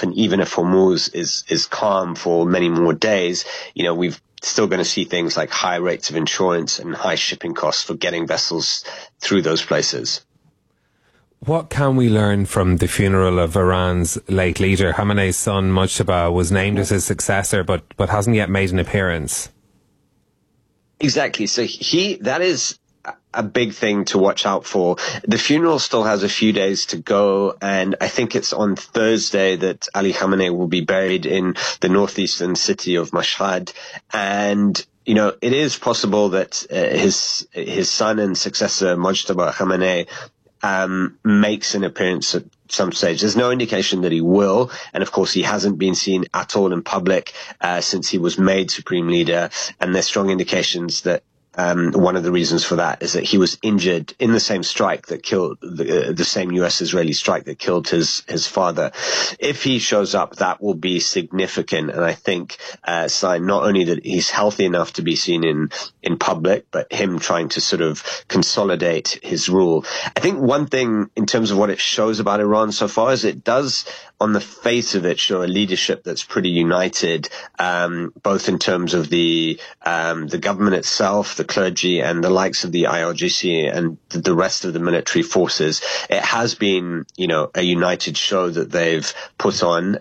off. And even if Hormuz is calm for many more days, we've still going to see things like high rates of insurance and high shipping costs for getting vessels through those places. What can we learn from the funeral of Iran's late leader? Khamenei's son, Mujtaba, was named as his successor, but hasn't yet made an appearance. Exactly. So that is a big thing to watch out for. The funeral still has a few days to go, and I think it's on Thursday that Ali Khamenei will be buried in the northeastern city of Mashhad. And it is possible that his son and successor, Mujtaba Khamenei, makes an appearance at some stage. There's no indication that he will, and of course he hasn't been seen at all in public since he was made supreme leader, and there's strong indications that one of the reasons for that is that he was injured in the same strike that killed the same US-Israeli strike that killed his father. If he shows up, that will be significant, and I think a sign not only that he's healthy enough to be seen in public, but him trying to sort of consolidate his rule. I think one thing in terms of what it shows about Iran so far is it does, on the face of it, show a leadership that's pretty united, both in terms of the government itself, the clergy, and the likes of the IRGC and the rest of the military forces. It has been, a united show that they've put on.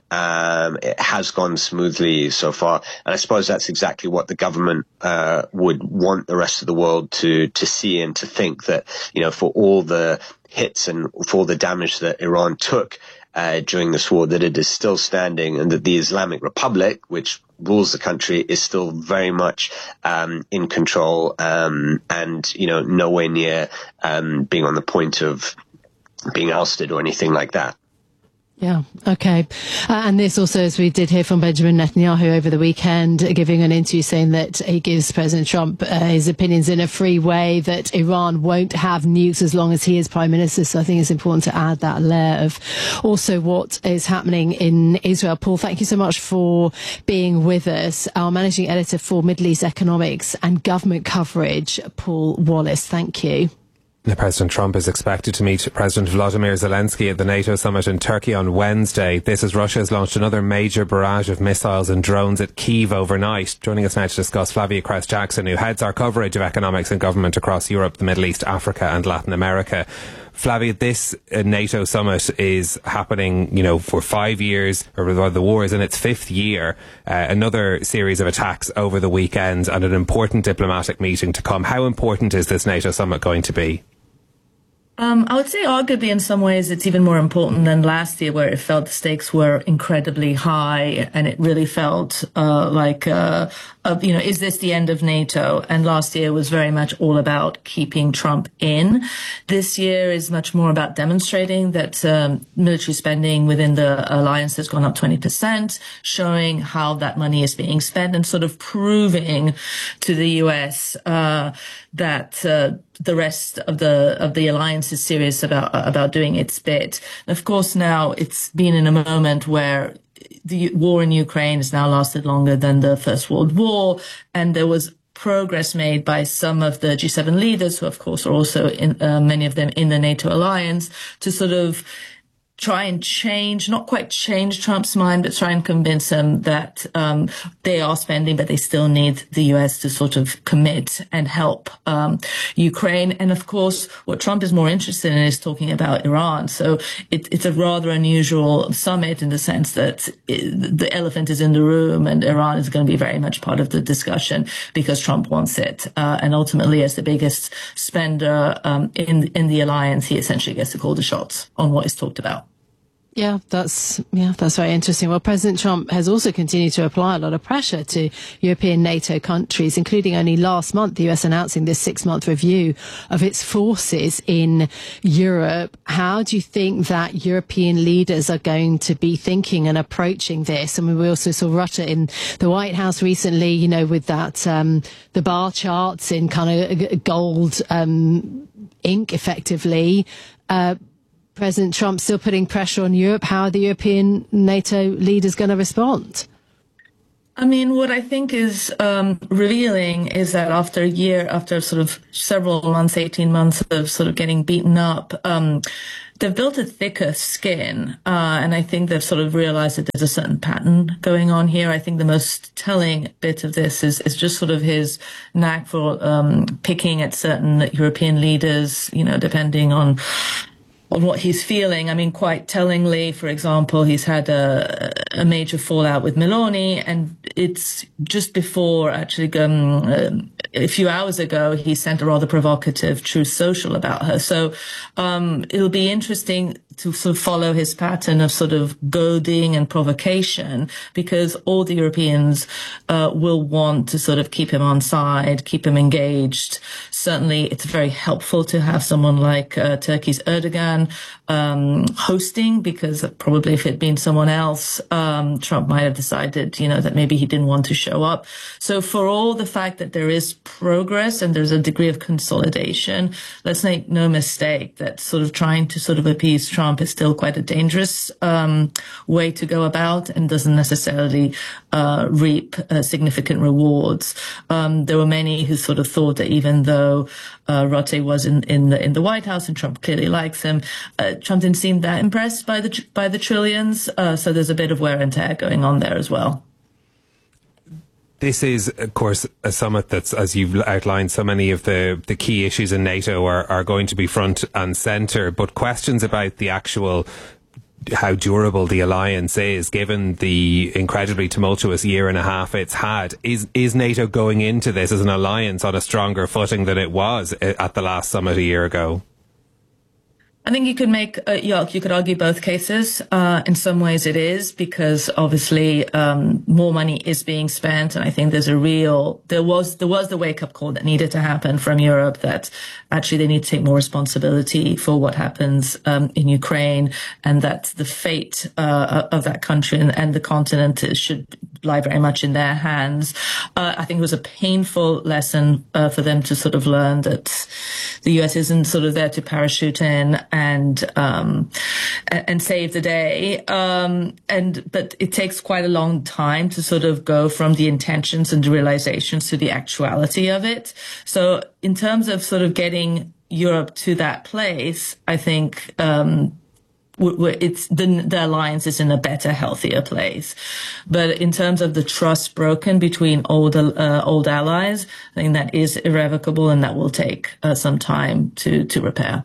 It has gone smoothly so far, and I suppose that's exactly what the government would want the rest of the world to see and to think, that for all the hits and for all the damage that Iran took during this war, that it is still standing, and that the Islamic Republic, which rules the country, is still very much in control, and nowhere near being on the point of being ousted or anything like that. Yeah, okay. And this also, as we did hear from Benjamin Netanyahu over the weekend, giving an interview saying that he gives President Trump his opinions in a free way, that Iran won't have nukes as long as he is Prime Minister. So I think it's important to add that layer of also what is happening in Israel. Paul, thank you so much for being with us. Our Managing Editor for Middle East Economics and Government Coverage, Paul Wallace. Thank you. President Trump is expected to meet President Volodymyr Zelensky at the NATO summit in Turkey on Wednesday. This as Russia has launched another major barrage of missiles and drones at Kyiv overnight. Joining us now to discuss, Flavia Krauss-Jackson, who heads our coverage of economics and government across Europe, the Middle East, Africa and Latin America. Flavia, this NATO summit is happening, for 5 years, or the war is in its 5th year. Another series of attacks over the weekend and an important diplomatic meeting to come. How important is this NATO summit going to be? I would say arguably in some ways it's even more important than last year, where it felt the stakes were incredibly high and it really felt is this the end of NATO? And last year was very much all about keeping Trump in. This year is much more about demonstrating that military spending within the alliance has gone up 20%, showing how that money is being spent and sort of proving to the US that the rest of the alliance is serious about doing its bit. And of course, now it's been in a moment where the war in Ukraine has now lasted longer than the First World War, and there was progress made by some of the G7 leaders, who of course are also many of them in the NATO alliance, to sort of try and not quite change Trump's mind, but try and convince him that they are spending, but they still need the US to sort of commit and help Ukraine. And of course, what Trump is more interested in is talking about Iran. So it's a rather unusual summit in the sense that the elephant is in the room, and Iran is going to be very much part of the discussion because Trump wants it. And ultimately, as the biggest spender in the alliance, he essentially gets to call the shots on what is talked about. Yeah, that's very interesting. Well, President Trump has also continued to apply a lot of pressure to European NATO countries, including only last month, the US announcing this 6-month review of its forces in Europe. How do you think that European leaders are going to be thinking and approaching this? I mean, we also saw Russia in the White House recently, with that, the bar charts in kind of gold, ink effectively. President Trump still putting pressure on Europe. How are the European NATO leaders going to respond? I mean, what I think is revealing is that after sort of several months, 18 months of sort of getting beaten up, they've built a thicker skin. And I think they've sort of realized that there's a certain pattern going on here. I think the most telling bit of this is just sort of his knack for picking at certain European leaders, depending on what he's feeling. I mean, quite tellingly, for example, he's had a major fallout with Meloni, and it's just before actually a few hours ago, he sent a rather provocative Truth Social about her. So it'll be interesting to sort of follow his pattern of sort of goading and provocation, because all the Europeans will want to sort of keep him on side, keep him engaged. Certainly, it's very helpful to have someone like Turkey's Erdogan hosting, because probably if it had been someone else, Trump might have decided, that maybe he didn't want to show up. So for all the fact that there is progress and there's a degree of consolidation, let's make no mistake that sort of trying to sort of appease Trump is still quite a dangerous way to go about, and doesn't necessarily reap significant rewards. There were many who sort of thought that even though Rutte was in the White House and Trump clearly likes him, Trump didn't seem that impressed by the trillions. So there's a bit of wear and tear going on there as well. This is, of course, a summit that's, as you've outlined, so many of the key issues in NATO are going to be front and centre. But questions about the actual how durable the alliance is, given the incredibly tumultuous year and a half it's had. Is NATO going into this as an alliance on a stronger footing than it was at the last summit a year ago? I think you could you could argue both cases. In some ways it is, because obviously, more money is being spent. And I think there was the wake up call that needed to happen from Europe, that actually they need to take more responsibility for what happens, in Ukraine, and that the fate, of that country and the continent should lie very much in their hands. I think it was a painful lesson, for them to sort of learn that the US isn't sort of there to parachute in and save the day. But it takes quite a long time to sort of go from the intentions and the realizations to the actuality of it. So in terms of sort of getting Europe to that place, I think, it's the alliance is in a better, healthier place. But in terms of the trust broken between old allies, I think that is irrevocable, and that will take some time to repair.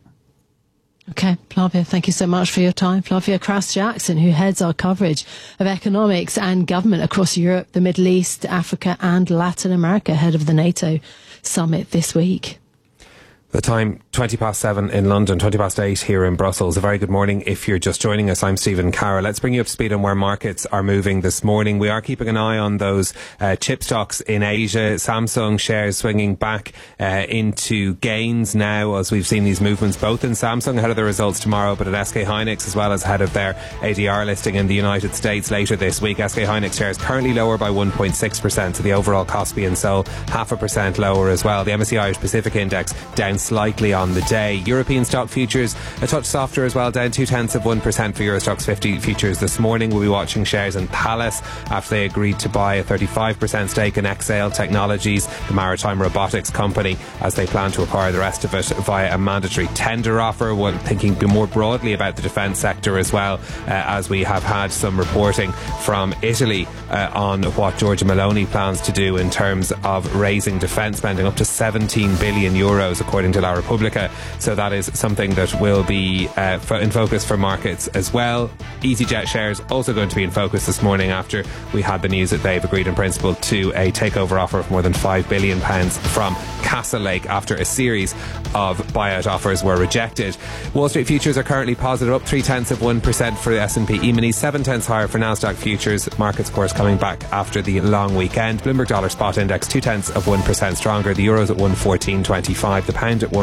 Okay, Flavia, thank you so much for your time. Flavia Crass-Jackson, who heads our coverage of economics and government across Europe, the Middle East, Africa and Latin America, ahead of the NATO summit this week. The time, 7:20 in London, 8:20 here in Brussels. A very good morning if you're just joining us. I'm Stephen Carroll. Let's bring you up to speed on where markets are moving this morning. We are keeping an eye on those chip stocks in Asia. Samsung shares swinging back into gains now, as we've seen these movements both in Samsung ahead of the results tomorrow, but at SK Hynix as well, as ahead of their ADR listing in the United States later this week. SK Hynix shares currently lower by 1.6%, so the overall Kospi and Seoul 0.5% lower as well. The MSCI Irish Pacific Index down slightly on the day. European stock futures a touch softer as well, down 0.2% for Euro Stoxx 50 futures this morning. We'll be watching shares in Thales after they agreed to buy a 35% stake in Exail Technologies, the maritime robotics company, as they plan to acquire the rest of it via a mandatory tender offer. We're thinking more broadly about the defence sector as well, as we have had some reporting from Italy on what Giorgia Meloni plans to do in terms of raising defence spending up to 17 billion euros according to La Repubblica. So that is something that will be in focus for markets as well. EasyJet shares also going to be in focus this morning after we had the news that they've agreed in principle to a takeover offer of more than £5 billion from Castlelake after a series of buyout offers were rejected. Wall Street futures are currently positive, up 0.3% for the S&P E-mini, 0.7 higher for Nasdaq futures. Markets, of course, coming back after the long weekend. Bloomberg Dollar Spot Index 0.2% stronger. The Euro's at 114.25. The pound at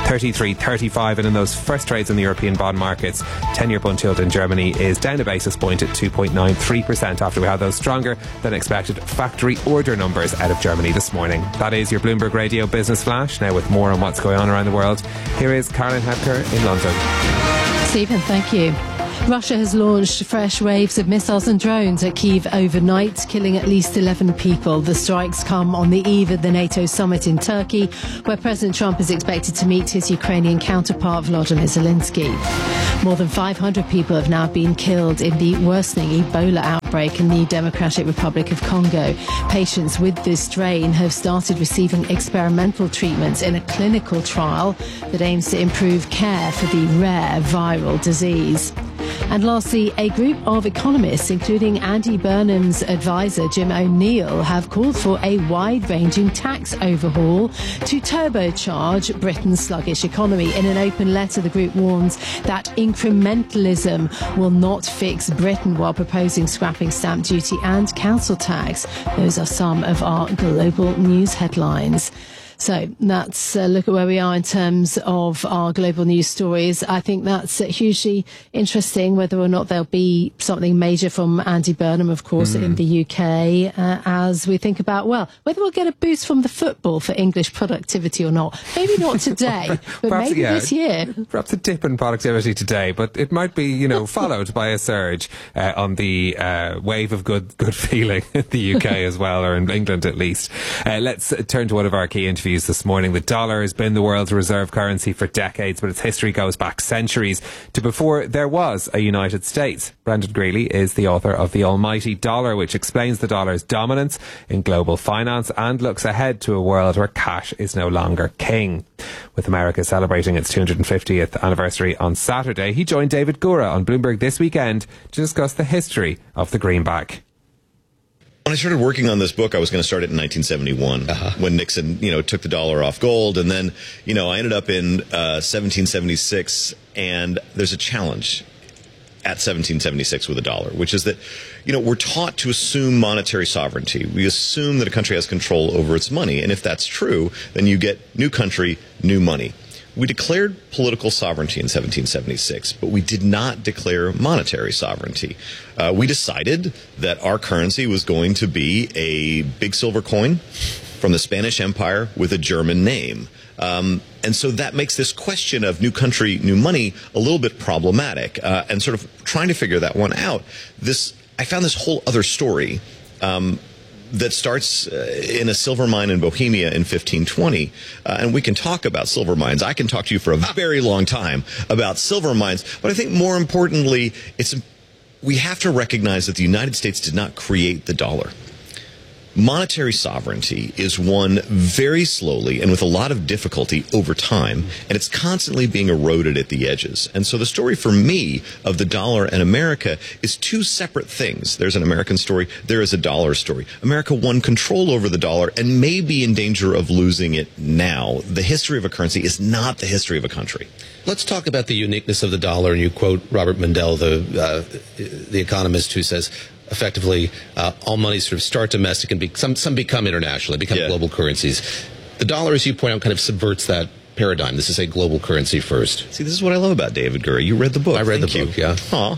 133.35. And in those first trades in the European bond markets, 10-year bund yield in Germany is down a basis point at 2.93% after we had those stronger than expected factory order numbers out of Germany this morning. That is your Bloomberg Radio Business Flash. Now with more on what's going on around the world, here is Caroline Hebker in London. Stephen, thank you. Russia has launched fresh waves of missiles and drones at Kyiv overnight, killing at least 11 people. The strikes come on the eve of the NATO summit in Turkey, where President Trump is expected to meet his Ukrainian counterpart Volodymyr Zelensky. More than 500 people have now been killed in the worsening Ebola outbreak in the Democratic Republic of Congo. Patients with this strain have started receiving experimental treatments in a clinical trial that aims to improve care for the rare viral disease. And lastly, a group of economists, including Andy Burnham's advisor Jim O'Neill, have called for a wide-ranging tax overhaul to turbocharge Britain's sluggish economy. In an open letter, the group warns that incrementalism will not fix Britain, while proposing scrapping stamp duty and council tax. Those are some of our global news headlines. So that's a look at where we are in terms of our global news stories. I think that's hugely interesting, whether or not there'll be something major from Andy Burnham, of course, in the UK, as we think about, well, whether we'll get a boost from the football for English productivity or not. Maybe not today, but perhaps, maybe this year. Perhaps a dip in productivity today, but it might be, followed by a surge on the wave of good feeling in the UK as well, or in England at least. Let's turn to one of our key interviews this morning. The dollar has been the world's reserve currency for decades, but its history goes back centuries to before there was a United States. Brendan Greeley is the author of The Almighty Dollar, which explains the dollar's dominance in global finance and looks ahead to a world where cash is no longer king. With America celebrating its 250th anniversary on Saturday, he joined David Gura on Bloomberg This Weekend to discuss the history of the greenback. When I started working on this book, I was going to start it in 1971 when Nixon, took the dollar off gold. And then, I ended up in 1776, and there's a challenge at 1776 with the dollar, which is that, we're taught to assume monetary sovereignty. We assume that a country has control over its money. And if that's true, then you get new country, new money. We declared political sovereignty in 1776, but we did not declare monetary sovereignty. We decided that our currency was going to be a big silver coin from the Spanish Empire with a German name. And so that makes this question of new country, new money a little bit problematic. And sort of trying to figure that one out, I found this whole other story that starts in a silver mine in Bohemia in 1520. And we can talk about silver mines. I can talk to you for a very long time about silver mines. But I think more importantly, we have to recognize that the United States did not create the dollar. Monetary sovereignty is won very slowly and with a lot of difficulty over time, and it's constantly being eroded at the edges. And so the story for me of the dollar and America is two separate things. There's an American story, there is a dollar story. America won control over the dollar and may be in danger of losing it now. The history of a currency is not the history of a country. Let's talk about the uniqueness of the dollar. And you quote Robert Mundell, the economist, who says, effectively, all money sort of start domestic and some become international, they become global currencies. The dollar, as you point out, kind of subverts that paradigm. This is a global currency first. See, this is what I love about David Gura. You read the book. I read the book, yeah. Aw.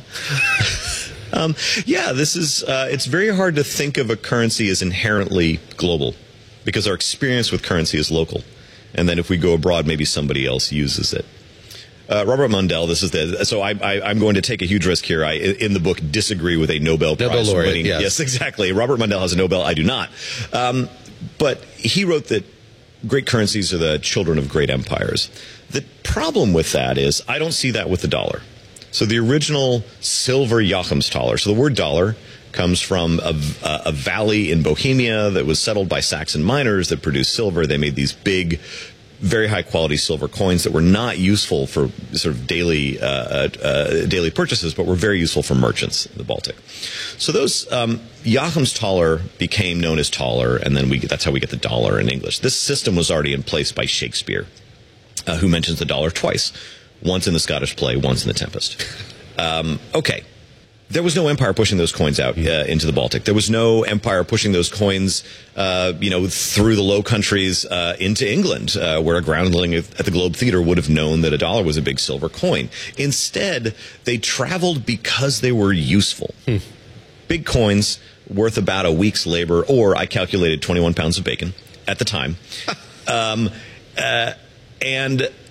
This is, it's very hard to think of a currency as inherently global because our experience with currency is local. And then if we go abroad, maybe somebody else uses it. Robert Mundell, I'm going to take a huge risk here. I, in the book, disagree with a Nobel Prize winning. Yes, exactly. Robert Mundell has a Nobel. I do not. But he wrote that great currencies are the children of great empires. The problem with that is I don't see that with the dollar. So the original silver Joachimsthaler, so the word dollar comes from a valley in Bohemia that was settled by Saxon miners that produced silver. They made these big, very high quality silver coins that were not useful for sort of daily purchases, but were very useful for merchants in the Baltic. So those Joachimsthaler became known as taler, and then that's how we get the dollar in English. This system was already in place by Shakespeare, who mentions the dollar twice, once in the Scottish play, once in The Tempest. Okay. There was no empire pushing those coins out into the Baltic. There was no empire pushing those coins, through the Low Countries into England, where a groundling at the Globe Theatre would have known that a dollar was a big silver coin. Instead, they traveled because they were useful. Big coins worth about a week's labor, or I calculated 21 pounds of bacon at the time. And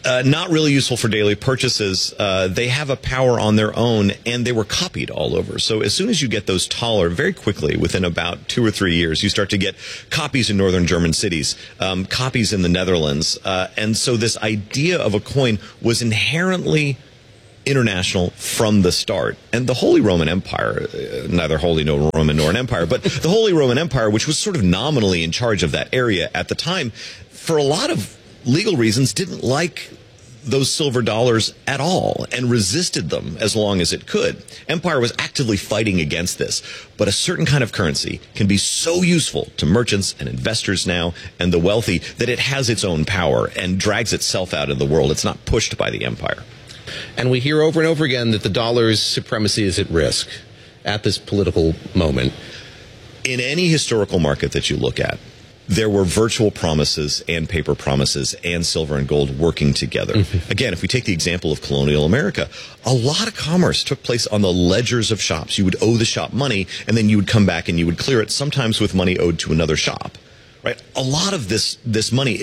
not really useful for daily purchases. They have a power on their own, and they were copied all over. So as soon as you get those taller, very quickly, within about 2 or 3 years, you start to get copies in northern German cities, copies in the Netherlands. And so this idea of a coin was inherently international from the start. And the Holy Roman Empire, neither Holy Roman nor an empire, but the Holy Roman Empire, which was sort of nominally in charge of that area at the time, for a lot of legal reasons, didn't like those silver dollars at all and resisted them as long as it could. Empire was actively fighting against this. But a certain kind of currency can be so useful to merchants and investors now and the wealthy that it has its own power and drags itself out in the world. It's not pushed by the empire. And we hear over and over again that the dollar's supremacy is at risk at this political moment. In any historical market that you look at, there were virtual promises and paper promises and silver and gold working together. Mm-hmm. Again, if we take the example of colonial America, a lot of commerce took place on the ledgers of shops. You would owe the shop money, and then you would come back and you would clear it, sometimes with money owed to another shop. Right? A lot of this money,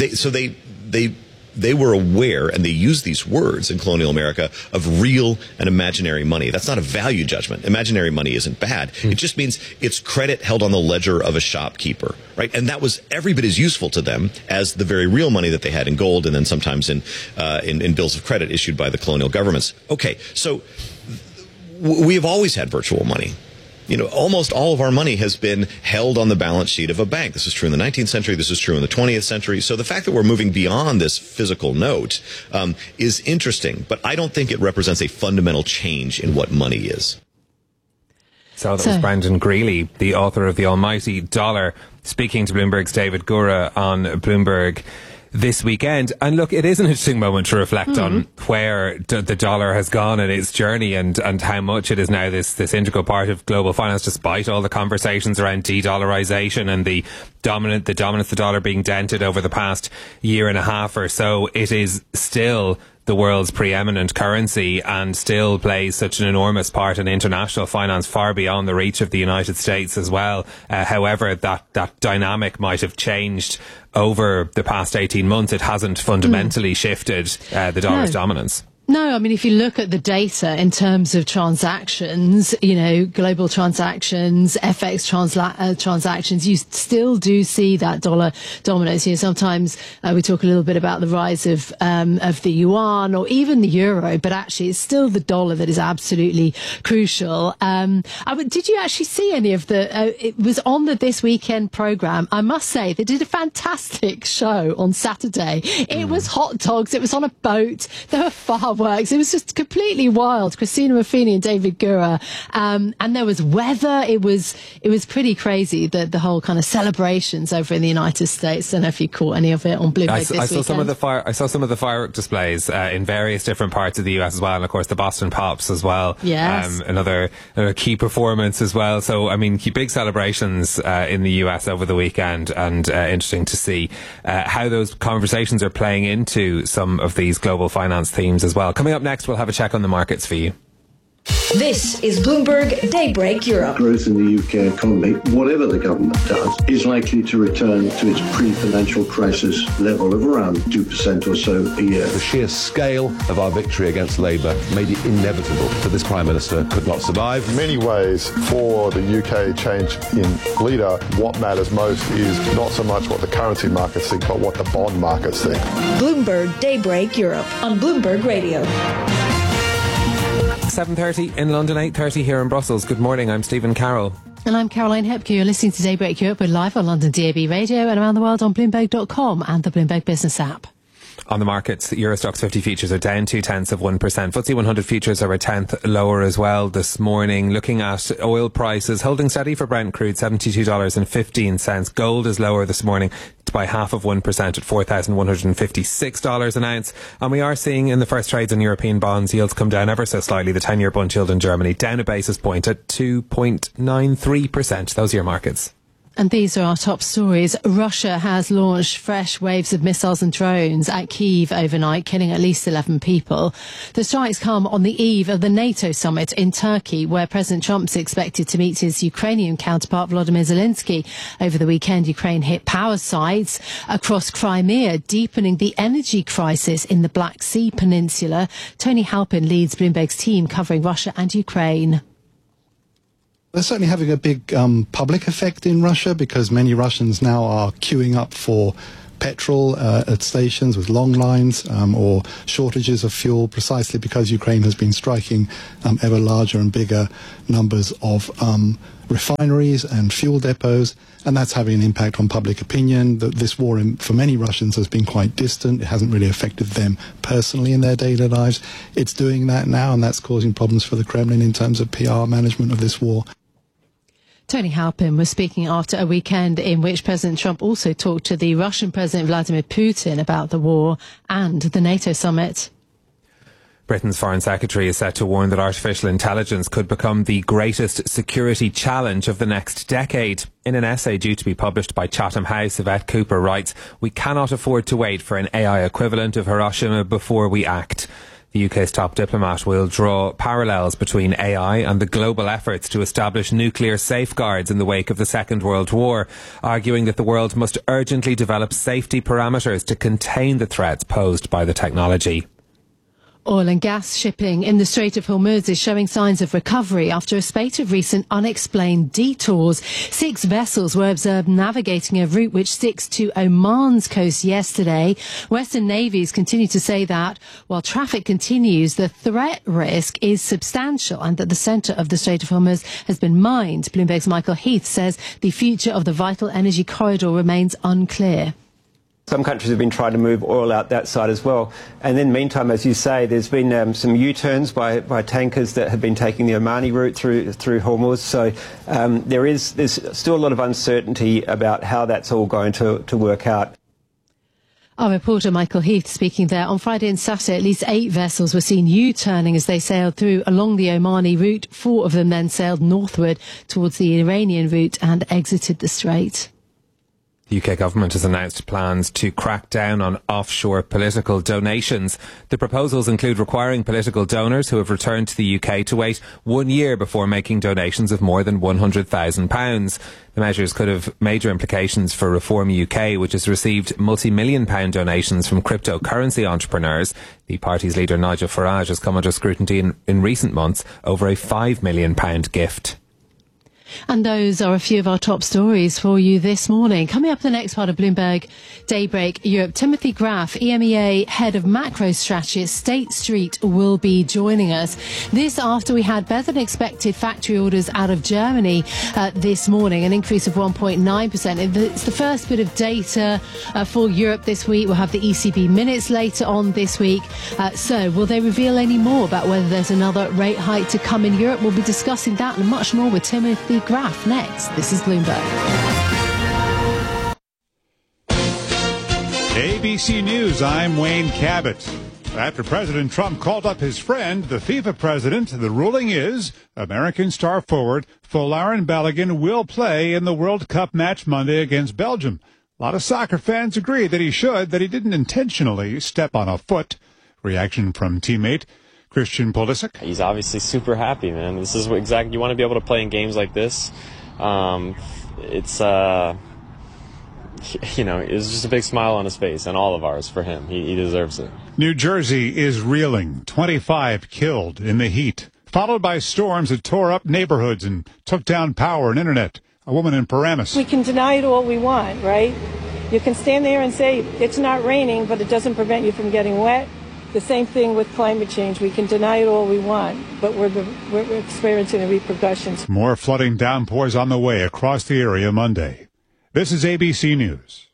they were aware, and they used these words in colonial America, of real and imaginary money. That's not a value judgment. Imaginary money isn't bad. It just means it's credit held on the ledger of a shopkeeper, right? And that was every bit as useful to them as the very real money that they had in gold and then sometimes in bills of credit issued by the colonial governments. Okay, so we have always had virtual money. You know, almost all of our money has been held on the balance sheet of a bank. This is true in the 19th century. This is true in the 20th century. So the fact that we're moving beyond this physical note is interesting, but I don't think it represents a fundamental change in what money is. So that was Brendan Greeley, the author of The Almighty Dollar, speaking to Bloomberg's David Gura on Bloomberg this weekend. And look, it is an interesting moment to reflect on where the dollar has gone in its journey and how much it is now this integral part of global finance, despite all the conversations around de-dollarization and the dominance of the dollar being dented over the past year and a half or so. It is still the world's preeminent currency and still plays such an enormous part in international finance, far beyond the reach of the United States as well. However, that dynamic might have changed over the past 18 months. It hasn't fundamentally shifted the dollar's dominance. No, I mean, if you look at the data in terms of transactions, you know, global transactions, FX transactions, you still do see that dollar dominance. You know, sometimes we talk a little bit about the rise of the yuan or even the euro, but actually it's still the dollar that is absolutely crucial. Did you actually see any of it was on the This Weekend programme. I must say, they did a fantastic show on Saturday. It was hot dogs. It was on a boat. There were fireworks. It was just completely wild. Christina Ruffini and David Gura. And there was weather. It was pretty crazy, the whole kind of celebrations over in the United States. I don't know if you caught any of it on Bloomberg this weekend. I saw some of the firework displays in various different parts of the US as well, and of course the Boston Pops as well. Yes. Another key performance as well. So I mean, big celebrations in the US over the weekend, and interesting to see how those conversations are playing into some of these global finance themes as well. Coming up next, we'll have a check on the markets for you. This is Bloomberg Daybreak Europe. Growth in the UK economy, whatever the government does, is likely to return to its pre-financial crisis level of around 2% or so a year. The sheer scale of our victory against Labour made it inevitable that this Prime Minister could not survive. In many ways, for the UK change in leader, what matters most is not so much what the currency markets think, but what the bond markets think. Bloomberg Daybreak Europe on Bloomberg Radio. 7:30 in London, 8:30 here in Brussels. Good morning, I'm Stephen Carroll. And I'm Caroline Hepke. You're listening to Daybreak Europe. We're live on London DAB Radio and around the world on Bloomberg.com and the Bloomberg Business app. On the markets, Euro Stoxx 50 futures are down 0.2%. FTSE 100 futures are a tenth lower as well this morning. Looking at oil prices, holding steady for Brent crude, $72.15. Gold is lower this morning by 0.5% at $4,156 an ounce. And we are seeing in the first trades in European bonds, yields come down ever so slightly. The 10-year bund yield in Germany down a basis point at 2.93%. Those are your markets. And these are our top stories. Russia has launched fresh waves of missiles and drones at Kyiv overnight, killing at least 11 people. The strikes come on the eve of the NATO summit in Turkey, where President Trump's expected to meet his Ukrainian counterpart Volodymyr Zelensky. Over the weekend, Ukraine hit power sites across Crimea, deepening the energy crisis in the Black Sea Peninsula. Tony Halpin leads Bloomberg's team covering Russia and Ukraine. They're certainly having a big public effect in Russia, because many Russians now are queuing up for petrol at stations with long lines or shortages of fuel, precisely because Ukraine has been striking ever larger and bigger numbers of refineries and fuel depots, and that's having an impact on public opinion. This war, for many Russians, has been quite distant. It hasn't really affected them personally in their daily lives. It's doing that now, and that's causing problems for the Kremlin in terms of PR management of this war. Tony Halpin was speaking after a weekend in which President Trump also talked to the Russian President Vladimir Putin about the war and the NATO summit. Britain's Foreign Secretary is set to warn that artificial intelligence could become the greatest security challenge of the next decade. In an essay due to be published by Chatham House, Yvette Cooper writes, "We cannot afford to wait for an AI equivalent of Hiroshima before we act." The UK's top diplomat will draw parallels between AI and the global efforts to establish nuclear safeguards in the wake of the Second World War, arguing that the world must urgently develop safety parameters to contain the threats posed by the technology. Oil and gas shipping in the Strait of Hormuz is showing signs of recovery after a spate of recent unexplained detours. 6 vessels were observed navigating a route which sticks to Oman's coast yesterday. Western navies continue to say that while traffic continues, the threat risk is substantial and that the centre of the Strait of Hormuz has been mined. Bloomberg's Michael Heath says the future of the vital energy corridor remains unclear. Some countries have been trying to move oil out that side as well. And in the meantime, as you say, there's been some U-turns by tankers that have been taking the Omani route through Hormuz. So there's still a lot of uncertainty about how that's all going to work out. Our reporter Michael Heath speaking there. On Friday and Saturday, at least 8 vessels were seen U-turning as they sailed through along the Omani route. 4 of them then sailed northward towards the Iranian route and exited the strait. The UK government has announced plans to crack down on offshore political donations. The proposals include requiring political donors who have returned to the UK to wait 1 year before making donations of more than £100,000. The measures could have major implications for Reform UK, which has received multi-million-pound donations from cryptocurrency entrepreneurs. The party's leader Nigel Farage has come under scrutiny in recent months over a £5 million gift. And those are a few of our top stories for you this morning. Coming up in the next part of Bloomberg Daybreak Europe, Timothy Graf, EMEA Head of Macro Strategy at State Street, will be joining us. This after we had better than expected factory orders out of Germany this morning, an increase of 1.9%. It's the first bit of data for Europe this week. We'll have the ECB minutes later on this week. So will they reveal any more about whether there's another rate hike to come in Europe? We'll be discussing that and much more with Timothy Graf next. This is Bloomberg. ABC News, I'm Wayne Cabot. After President Trump called up his friend, the FIFA president, the ruling is American star forward Folarin Balogun will play in the World Cup match Monday against Belgium. A lot of soccer fans agree that he should, that he didn't intentionally step on a foot. Reaction from teammate Christian Pulisic. He's obviously super happy, man. This is what exactly you want to be able to play in games like this. It's it was just a big smile on his face, and all of ours for him. He deserves it. New Jersey is reeling. 25 killed in the heat, followed by storms that tore up neighborhoods and took down power and internet. A woman in Paramus. We can deny it all we want, right? You can stand there and say it's not raining, but it doesn't prevent you from getting wet. The same thing with climate change. We can deny it all we want, but we're experiencing the repercussions. More flooding downpours on the way across the area Monday. This is ABC News.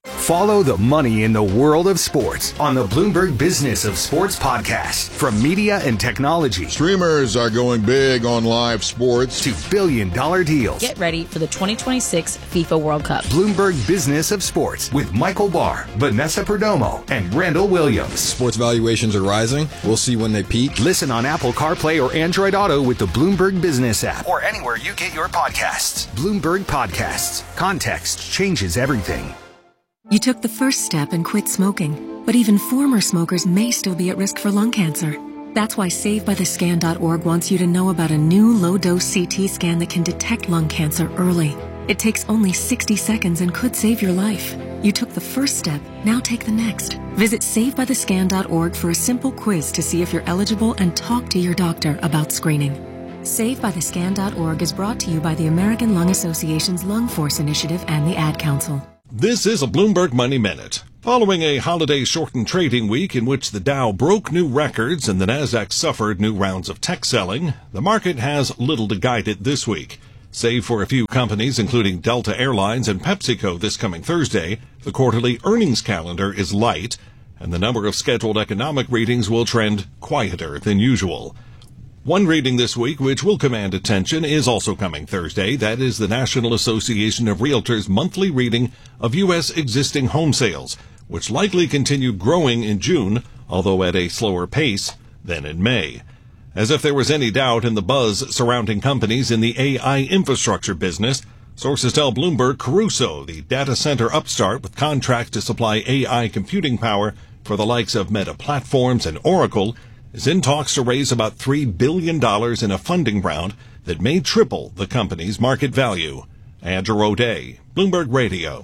Follow the money in the world of sports on the Bloomberg Business of Sports podcast. From media and technology. Streamers are going big on live sports. To billion-dollar deals. Get ready for the 2026 FIFA World Cup. Bloomberg Business of Sports with Michael Barr, Vanessa Perdomo, and Randall Williams. Sports valuations are rising. We'll see when they peak. Listen on Apple CarPlay or Android Auto with the Bloomberg Business app. Or anywhere you get your podcasts. Bloomberg Podcasts. Context changes everything. You took the first step and quit smoking, but even former smokers may still be at risk for lung cancer. That's why SaveByTheScan.org wants you to know about a new low-dose CT scan that can detect lung cancer early. It takes only 60 seconds and could save your life. You took the first step, now take the next. Visit SaveByTheScan.org for a simple quiz to see if you're eligible and talk to your doctor about screening. SaveByTheScan.org is brought to you by the American Lung Association's Lung Force Initiative and the Ad Council. This is a Bloomberg Money Minute. Following a holiday-shortened trading week in which the Dow broke new records and the Nasdaq suffered new rounds of tech selling, the market has little to guide it this week. Save for a few companies, including Delta Airlines and PepsiCo this coming Thursday, the quarterly earnings calendar is light, and the number of scheduled economic readings will trend quieter than usual. One reading this week which will command attention is also coming Thursday. That is the National Association of Realtors' monthly reading of U.S. existing home sales, which likely continued growing in June, although at a slower pace than in May. As if there was any doubt in the buzz surrounding companies in the AI infrastructure business, sources tell Bloomberg Crusoe, the data center upstart with contracts to supply AI computing power for the likes of Meta Platforms and Oracle, is in talks to raise about $3 billion in a funding round that may triple the company's market value. Andrew O'Day, Bloomberg Radio.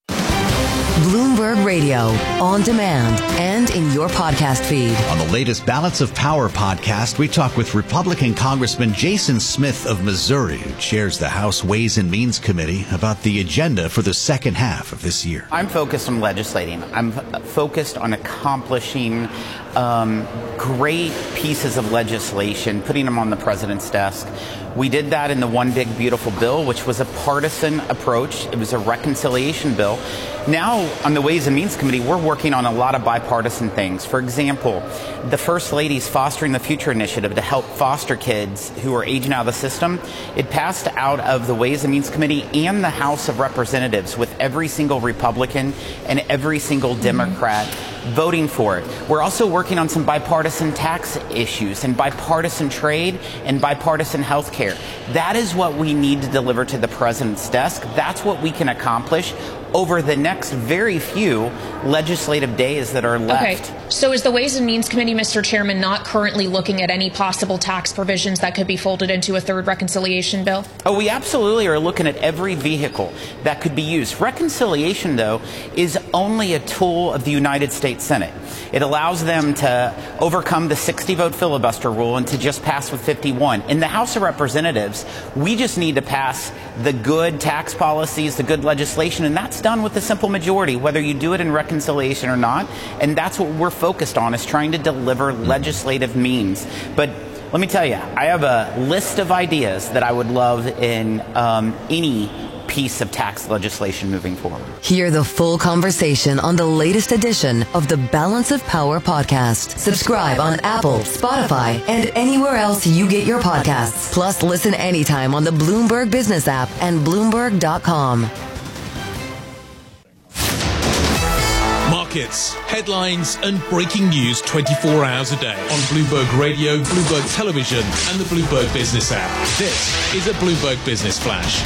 Bloomberg Radio, on demand and in your podcast feed. On the latest Balance of Power podcast, we talk with Republican Congressman Jason Smith of Missouri, who chairs the House Ways and Means Committee, about the agenda for the second half of this year. I'm focused on legislating. I'm focused on accomplishing great pieces of legislation, putting them on the president's desk. We did that in the One Big Beautiful Bill, which was a partisan approach. It was a reconciliation bill. Now, on the Ways and Means Committee, we're working on a lot of bipartisan things. For example, the First Lady's Fostering the Future initiative to help foster kids who are aging out of the system. It passed out of the Ways and Means Committee and the House of Representatives with every single Republican and every single Democrat voting for it. We're also working on some bipartisan tax issues and bipartisan trade and bipartisan health care. That is what we need to deliver to the president's desk. That's what we can accomplish over the next very few legislative days that are left. Okay. So is the Ways and Means Committee, Mr. Chairman, not currently looking at any possible tax provisions that could be folded into a third reconciliation bill? Oh, we absolutely are looking at every vehicle that could be used. Reconciliation, though, is only a tool of the United States Senate. It allows them to overcome the 60-vote filibuster rule and to just pass with 51. In the House of Representatives, we just need to pass the good tax policies, the good legislation, and that's done with a simple majority, whether you do it in reconciliation or not. And that's what we're focused on, is trying to deliver legislative means. But let me tell you, I have a list of ideas that I would love in any piece of tax legislation moving forward. Hear the full conversation on the latest edition of the Balance of Power podcast. Subscribe on Apple, Spotify, and anywhere else you get your podcasts. Plus, listen anytime on the Bloomberg Business app and Bloomberg.com. Markets, headlines, and breaking news 24 hours a day on Bloomberg Radio, Bloomberg Television, and the Bloomberg Business app. This is a Bloomberg Business Flash.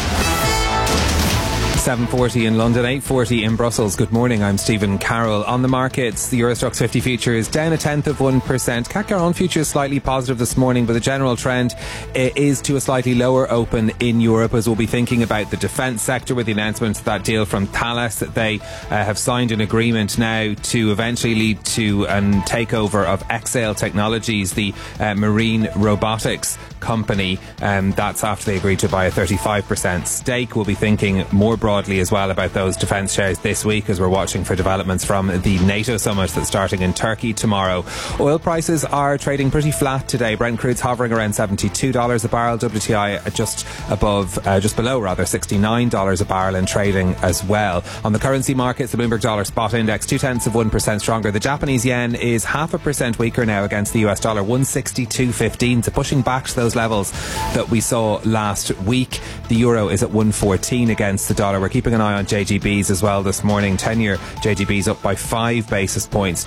7:40 in London, 8:40 in Brussels. Good morning, I'm Stephen Carroll. On the markets, the Euro Stoxx 50 future is down 0.1%. CAC Garonne future is slightly positive this morning, but the general trend is to a slightly lower open in Europe, as we'll be thinking about the defence sector with the announcement of that deal from Thales, that they have signed an agreement now to eventually lead to a takeover of Exail Technologies, the marine robotics company. That's after they agreed to buy a 35% stake. We'll be thinking more broadly broadly as well about those defence shares this week as we're watching for developments from the NATO summit that's starting in Turkey tomorrow. Oil prices are trading pretty flat today. Brent crude's hovering around $72 a barrel. WTI just below $69 a barrel and trading as well. On the currency markets, the Bloomberg dollar spot index 0.2% stronger. The Japanese yen is 0.5% weaker now against the US dollar, 162.15. So pushing back to those levels that we saw last week. The euro is at 114 against the dollar. We're keeping an eye on JGBs as well this morning. 10-year JGBs up by 5 basis points,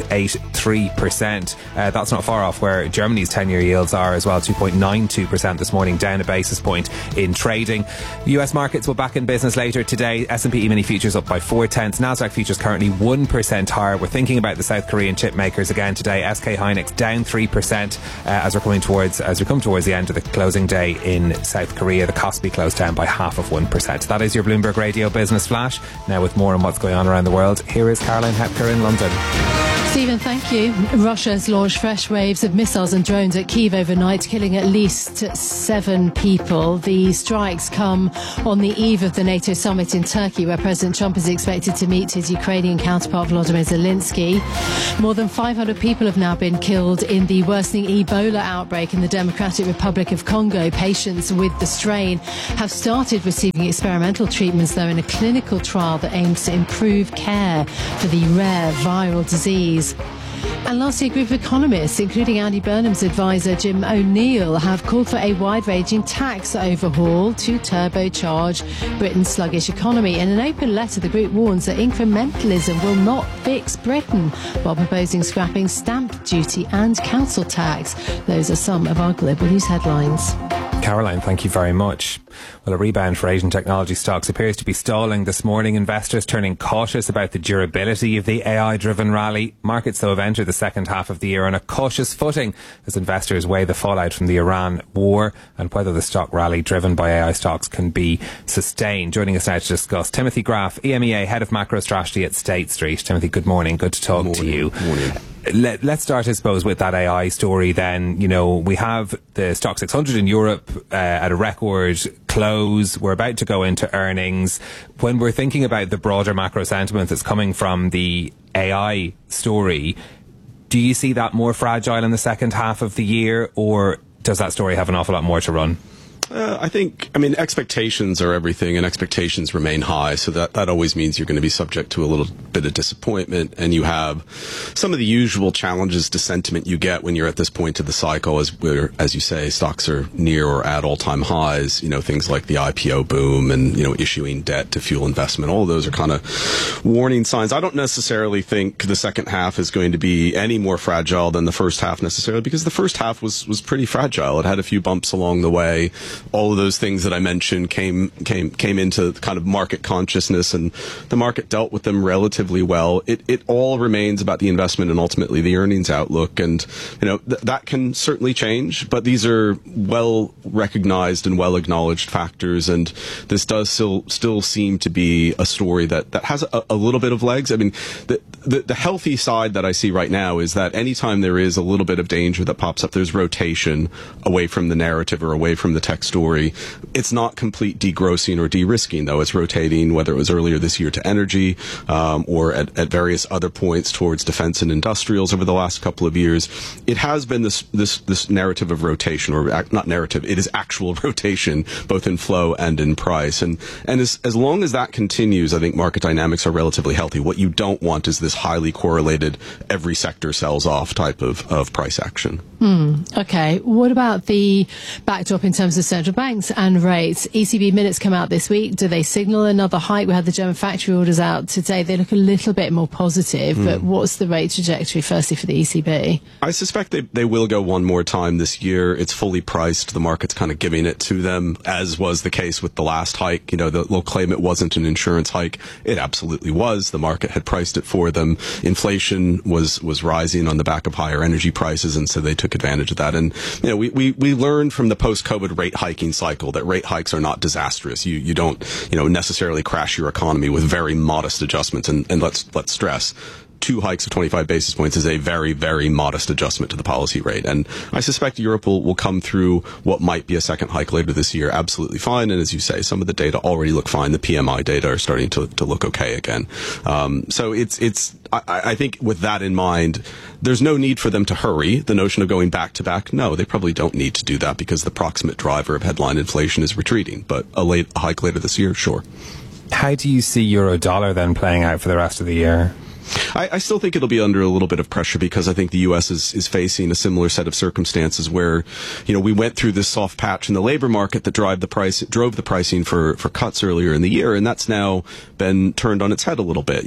2.83%. That's not far off where Germany's 10-year yields are as well, 2.92% this morning, down a basis point in trading. US markets will back in business later today. S&P E-mini futures up by 0.4. Nasdaq futures currently 1% higher. We're thinking about the South Korean chip makers again today. SK Hynix down 3% as we come towards the end of the closing day in South Korea. The Kospi closed down by 0.5%. That is your Bloomberg Radio Business Flash. Now with more on what's going on around the world, here is Caroline Hepker in London. Stephen, thank you. Russia has launched fresh waves of missiles and drones at Kyiv overnight, killing at least 7 people. The strikes come on the eve of the NATO summit in Turkey, where President Trump is expected to meet his Ukrainian counterpart Volodymyr Zelensky. More than 500 people have now been killed in the worsening Ebola outbreak in the Democratic Republic of Congo. Patients with the strain have started receiving experimental treatments, though, in a clinical trial that aims to improve care for the rare viral disease. And lastly, a group of economists, including Andy Burnham's advisor Jim O'Neill, have called for a wide-ranging tax overhaul to turbocharge Britain's sluggish economy. In an open letter, the group warns that incrementalism will not fix Britain, while proposing scrapping stamp duty and council tax. Those are some of our global news headlines. Caroline, thank you very much. Well, a rebound for Asian technology stocks appears to be stalling this morning. Investors turning cautious about the durability of the AI-driven rally. Markets, though, have entered the second half of the year on a cautious footing as investors weigh the fallout from the Iran war and whether the stock rally driven by AI stocks can be sustained. Joining us now to discuss, Timothy Graf, EMEA Head of Macro Strategy at State Street. Timothy, good morning. Good to talk to you. Morning. Let's start, I suppose, with that AI story then. You know, we have the Stock 600 in Europe at a record close. We're about to go into earnings. When we're thinking about the broader macro sentiment that's coming from the AI story, do you see that more fragile in the second half of the year, or does that story have an awful lot more to run? I mean, expectations are everything, and expectations remain high, so that always means you're going to be subject to a little bit of disappointment, and you have some of the usual challenges to sentiment you get when you're at this point of the cycle, as you say, stocks are near or at all-time highs. You know, things like the IPO boom and, you know, issuing debt to fuel investment. All of those are kind of warning signs. I don't necessarily think the second half is going to be any more fragile than the first half necessarily, because the first half was pretty fragile. It had a few bumps along the way. All of those things that I mentioned came into kind of market consciousness, and the market dealt with them relatively well. It all remains about the investment and ultimately the earnings outlook, and you know that can certainly change. But these are well recognized and well acknowledged factors, and this does still seem to be a story that has a little bit of legs. I mean, the healthy side that I see right now is that anytime there is a little bit of danger that pops up, there's rotation away from the narrative or away from the tech story. It's not complete degrossing or de-risking, though. It's rotating, whether it was earlier this year to energy or at various other points towards defense and industrials over the last couple of years. It has been this narrative of rotation, or not narrative, it is actual rotation, both in flow and in price. And as long as that continues, I think market dynamics are relatively healthy. What you don't want is this highly correlated, every sector sells off type of price action. Okay. What about the backdrop in terms of central banks and rates? ECB minutes come out this week. Do they signal another hike? We had the German factory orders out today. They look a little bit more positive, but what's the rate trajectory firstly for the ECB? I suspect they will go one more time this year. It's fully priced. The market's kind of giving it to them, as was the case with the last hike. You know, they'll claim it wasn't an insurance hike. It absolutely was. The market had priced it for them. Inflation was rising on the back of higher energy prices, and so they took advantage of that. And you know, we learned from the post-COVID rate hiking cycle that rate hikes are not disastrous. You don't necessarily crash your economy with very modest adjustments. And let's stress, 2 hikes of 25 basis points is a very, very modest adjustment to the policy rate. And I suspect Europe will come through what might be a second hike later this year absolutely fine. And as you say, some of the data already look fine. The PMI data are starting to look okay again. So I think with that in mind, there's no need for them to hurry. The notion of going back to back, no, they probably don't need to do that because the proximate driver of headline inflation is retreating. But a hike later this year, sure. How do you see euro dollar then playing out for the rest of the year? I still think it'll be under a little bit of pressure because I think the U.S. is facing a similar set of circumstances where, we went through this soft patch in the labor market that drove the pricing for cuts earlier in the year, and that's now been turned on its head a little bit.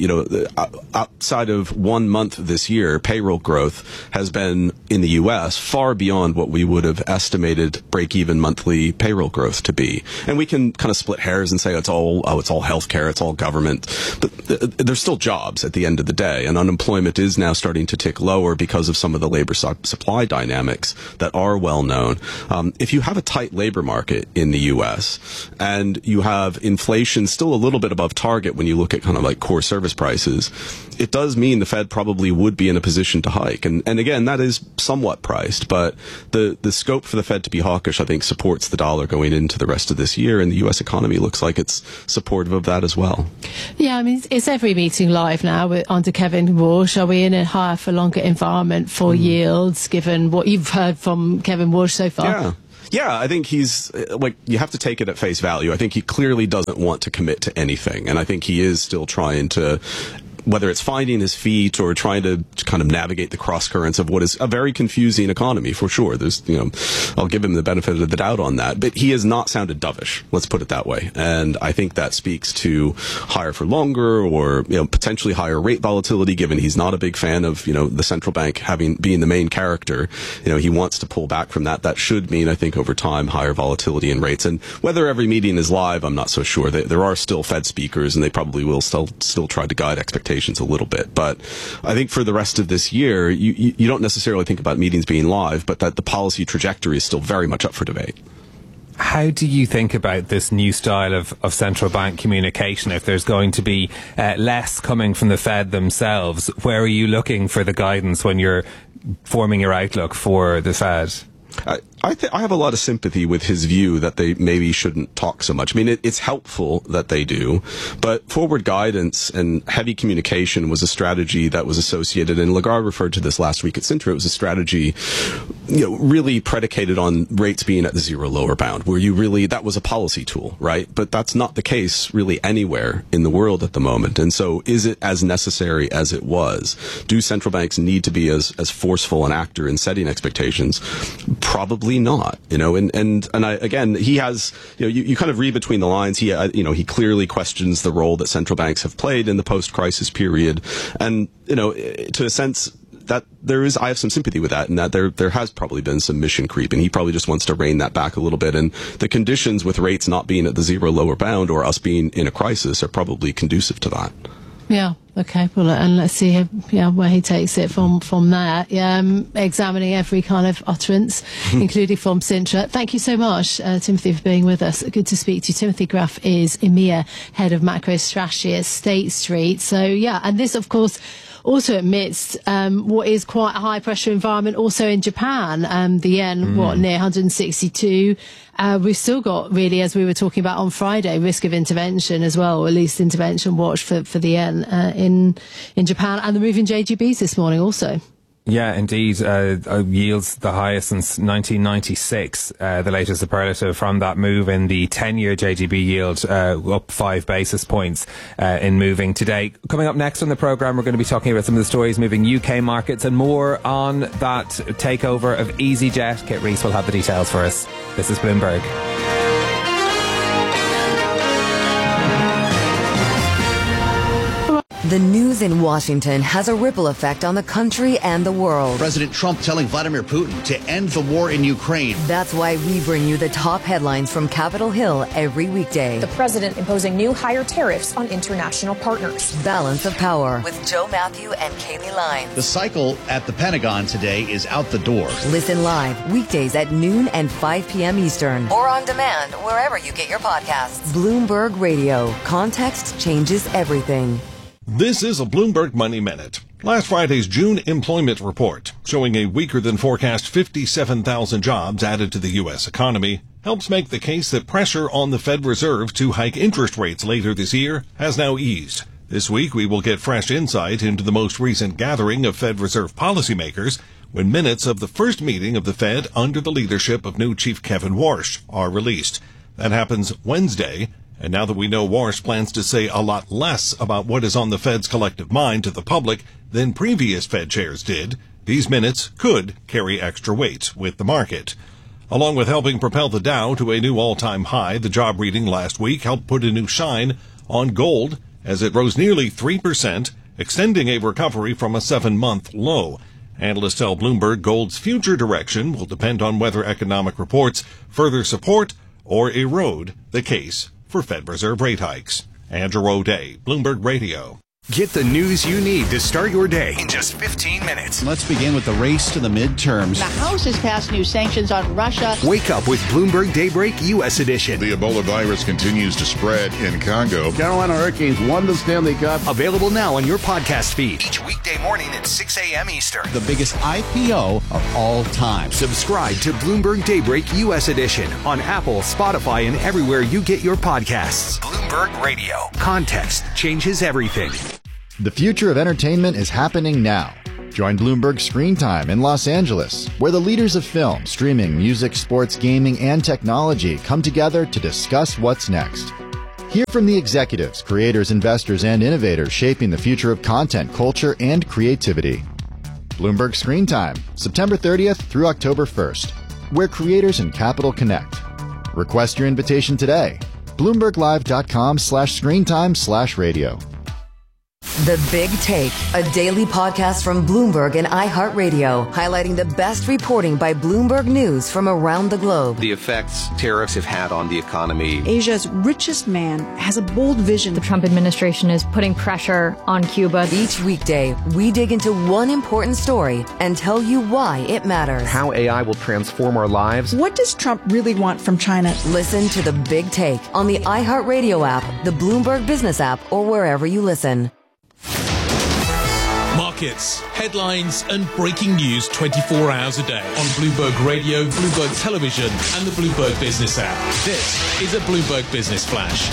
Outside of 1 month this year, payroll growth has been in the U.S. far beyond what we would have estimated break-even monthly payroll growth to be. And we can kind of split hairs and say it's all healthcare, it's all government, but there's still jobs at the end of the day, and unemployment is now starting to tick lower because of some of the labor supply dynamics that are well known. If you have a tight labor market in the U.S. and you have inflation still a little bit above target when you look at kind of like core service prices, it does mean the Fed probably would be in a position to hike. And again, that is somewhat priced, but the scope for the Fed to be hawkish, I think, supports the dollar going into the rest of this year, and the U.S. economy looks like it's supportive of that as well. Yeah, I mean, it's every meeting live now under Kevin Walsh. Are we in a higher for longer environment for yields, given what you've heard from Kevin Walsh so far? Yeah, I think he's, you have to take it at face value. I think he clearly doesn't want to commit to anything, and I think he is still trying to, whether it's finding his feet or trying to kind of navigate the cross currents of what is a very confusing economy, for sure. There's, I'll give him the benefit of the doubt on that, but he has not sounded dovish. Let's put it that way. And I think that speaks to higher for longer or, potentially higher rate volatility, given he's not a big fan of, the central bank being the main character. He wants to pull back from that. That should mean, I think, over time, higher volatility in rates. And whether every meeting is live, I'm not so sure. There are still Fed speakers, and they probably will still try to guide expectations a little bit. But I think for the rest of this year, you don't necessarily think about meetings being live, but that the policy trajectory is still very much up for debate. How do you think about this new style of central bank communication? If there's going to be less coming from the Fed themselves, where are you looking for the guidance when you're forming your outlook for the Fed? I have a lot of sympathy with his view that they maybe shouldn't talk so much. I mean, it's helpful that they do, but forward guidance and heavy communication was a strategy that was associated, and Lagarde referred to this last week at Sintra. It was a strategy, really predicated on rates being at the zero lower bound, where that was a policy tool, right? But that's not the case really anywhere in the world at the moment. And so is it as necessary as it was? Do central banks need to be as forceful an actor in setting expectations? Probably not, and again, he has, you kind of read between the lines. He clearly questions the role that central banks have played in the post-crisis period, and to a sense that I have some sympathy with that, and that there has probably been some mission creep, and he probably just wants to rein that back a little bit. And the conditions with rates not being at the zero lower bound or us being in a crisis are probably conducive to that. Yeah. Okay. Well, and let's see where he takes it from there. Examining every kind of utterance, including from Sintra. Thank you so much, Timothy, for being with us. Good to speak to you. Timothy Graff is EMEA Head of Macro Strategy at State Street. So, and this, of course, also amidst what is quite a high pressure environment also in Japan. The yen, near 162. We've still got, really, as we were talking about on Friday, risk of intervention as well, or at least intervention watch for the yen in Japan, and the move in JGBs this morning also. Yeah, indeed. Yields the highest since 1996. The latest superlative from that move in the 10-year JGB yield, up 5 basis points in moving today. Coming up next on the programme, we're going to be talking about some of the stories moving UK markets and more on that takeover of EasyJet. Kit Rees will have the details for us. This is Bloomberg. The news in Washington has a ripple effect on the country and the world. President Trump telling Vladimir Putin to end the war in Ukraine. That's why we bring you the top headlines from Capitol Hill every weekday. The president imposing new higher tariffs on international partners. Balance of Power with Joe Matthew and Kaylee Lyons. The cycle at the Pentagon today is out the door. Listen live weekdays at noon and 5 p.m. Eastern. Or on demand wherever you get your podcasts. Bloomberg Radio. Context changes everything. This is a Bloomberg Money Minute. Last Friday's June employment report, showing a weaker than forecast 57,000 jobs added to the U.S. economy, helps make the case that pressure on the Fed Reserve to hike interest rates later this year has now eased. This week we will get fresh insight into the most recent gathering of Fed Reserve policymakers when minutes of the first meeting of the Fed under the leadership of new Chief Kevin Warsh are released. That happens Wednesday. And now that we know Warsh plans to say a lot less about what is on the Fed's collective mind to the public than previous Fed chairs did, these minutes could carry extra weight with the market. Along with helping propel the Dow to a new all-time high, the job reading last week helped put a new shine on gold as it rose nearly 3%, extending a recovery from a 7-month low. Analysts tell Bloomberg gold's future direction will depend on whether economic reports further support or erode the case for Fed Reserve rate hikes. Andrew O'Day, Bloomberg Radio. Get the news you need to start your day in just 15 minutes. Let's begin with the race to the midterms. The House has passed new sanctions on Russia. Wake up with Bloomberg Daybreak U.S. edition. The Ebola virus continues to spread in Congo. Carolina Hurricanes won the Stanley Cup. Available now on your podcast feed. Each weekday morning at 6 a.m. Eastern. The biggest IPO of all time. Subscribe to Bloomberg Daybreak U.S. edition on Apple, Spotify, and everywhere you get your podcasts. Bloomberg Radio. Context changes everything. The future of entertainment is happening now. Join Bloomberg Screen Time in Los Angeles, where the leaders of film, streaming, music, sports, gaming, and technology come together to discuss what's next. Hear from the executives, creators, investors, and innovators shaping the future of content, culture, and creativity. Bloomberg Screen Time, September 30th through October 1st, where creators and capital connect. Request your invitation today. BloombergLive.com/screentime/radio. The Big Take, a daily podcast from Bloomberg and iHeartRadio, highlighting the best reporting by Bloomberg News from around the globe. The effects tariffs have had on the economy. Asia's richest man has a bold vision. The Trump administration is putting pressure on Cuba. Each weekday, we dig into one important story and tell you why it matters. How AI will transform our lives. What does Trump really want from China? Listen to The Big Take on the iHeartRadio app, the Bloomberg Business app, or wherever you listen. Markets, headlines and breaking news 24 hours a day on Bloomberg Radio, Bloomberg Television and the Bloomberg Business app. This is a Bloomberg Business Flash.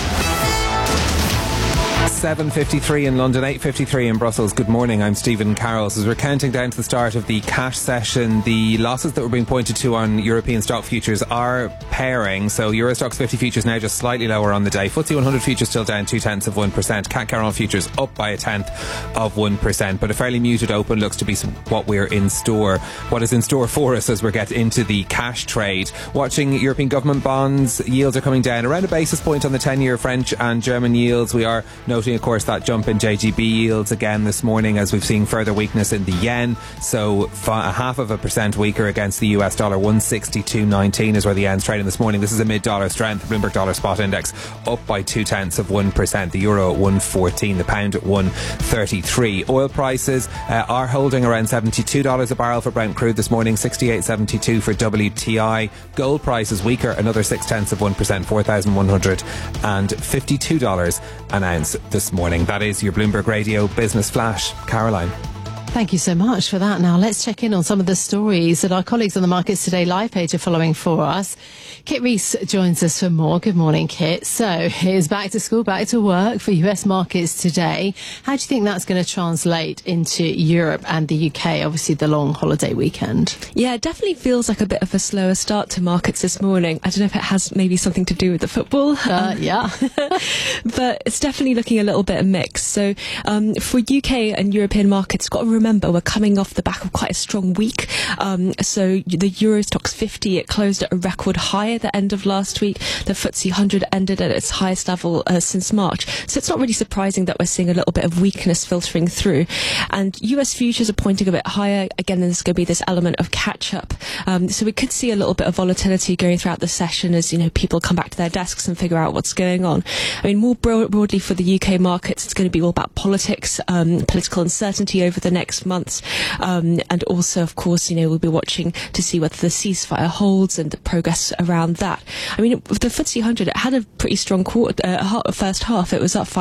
7:53 in London, 8:53 in Brussels. Good morning, I'm Stephen Carrolls. As we're counting down to the start of the cash session, the losses that were being pointed to on European stock futures are pairing. So Euro Stoxx 50 futures now just slightly lower on the day. FTSE 100 futures still down 0.2%. CAC 40 futures up by 0.1%. But a fairly muted open looks to be what is in store for us as we get into the cash trade. Watching European government bonds, yields are coming down around a basis point on the 10-year French and German yields. We are noting, of course, that jump in JGB yields again this morning as we've seen further weakness in the yen. So 0.5% weaker against the US dollar. 162.19 is where the yen's trading this morning. This is a mid-dollar strength. Bloomberg Dollar Spot Index up by 0.2%. The euro at 114, the pound at 133. Oil prices are holding around $72 a barrel for Brent crude this morning. 68.72 for WTI. Gold prices weaker, another 0.6%, $4,152 an ounce this morning. That is your Bloomberg Radio Business Flash. Caroline. Thank you so much for that. Now let's check in on some of the stories that our colleagues on the Markets Today live page are following for us. Kit Rees joins us for more. Good morning, Kit. So here's back to school, back to work for US markets today. How do you think that's going to translate into Europe and the UK? Obviously the long holiday weekend. Yeah, it definitely feels like a bit of a slower start to markets this morning. I don't know if it has maybe something to do with the football. Yeah. But it's definitely looking a little bit mixed. So for UK and European markets, got to remember we're coming off the back of quite a strong week. So the Euro Stoxx 50, it closed at a record high at the end of last week. The FTSE 100 ended at its highest level since March. So it's not really surprising that we're seeing a little bit of weakness filtering through. And US futures are pointing a bit higher. Again, there's going to be this element of catch-up. So we could see a little bit of volatility going throughout the session as, people come back to their desks and figure out what's going on. I mean, more broadly for the UK markets, it's going to be all about politics, political uncertainty over the next next months. And also, of course, we'll be watching to see whether the ceasefire holds and the progress around that. I mean, the FTSE 100, it had a pretty strong first half. It was up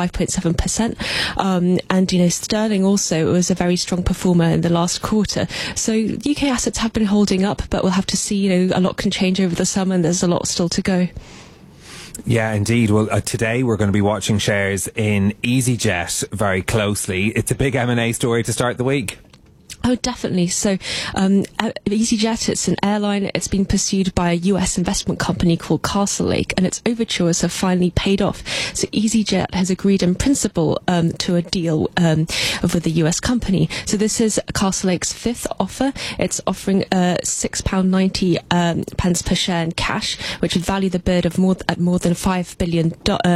5.7%. And, sterling also was a very strong performer in the last quarter. So UK assets have been holding up, but we'll have to see, a lot can change over the summer and there's a lot still to go. Yeah, indeed. Well, today we're going to be watching shares in EasyJet very closely. It's a big M&A story to start the week. Oh, definitely. So, EasyJet, it's an airline. It's been pursued by a US investment company called Castlelake, and its overtures have finally paid off. So, EasyJet has agreed in principle to a deal with the US company. So, this is Castlelake's fifth offer. It's offering £6.90 pence per share in cash, which would value the bid of more than £5 billion.